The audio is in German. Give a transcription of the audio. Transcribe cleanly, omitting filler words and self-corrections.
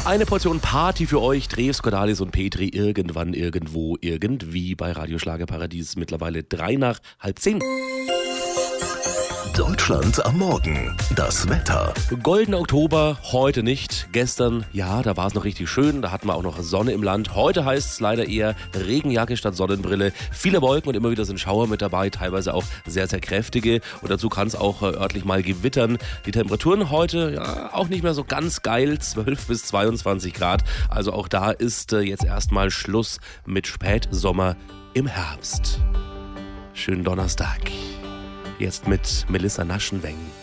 Eine Portion Party für euch, Dreves, Cordalis und Petri, irgendwann, irgendwo, irgendwie bei Radio Schlagerparadies, mittlerweile 9:03. Deutschland am Morgen. Das Wetter. Goldener Oktober, heute nicht. Gestern, ja, da war es noch richtig schön. Da hatten wir auch noch Sonne im Land. Heute heißt es leider eher Regenjacke statt Sonnenbrille. Viele Wolken und immer wieder sind Schauer mit dabei, teilweise auch sehr, sehr kräftige. Und dazu kann es auch örtlich mal gewittern. Die Temperaturen heute, ja, auch nicht mehr so ganz geil. 12 bis 22 Grad. Also auch da ist jetzt erstmal Schluss mit Spätsommer im Herbst. Schönen Donnerstag. Jetzt mit Melissa Naschenweng.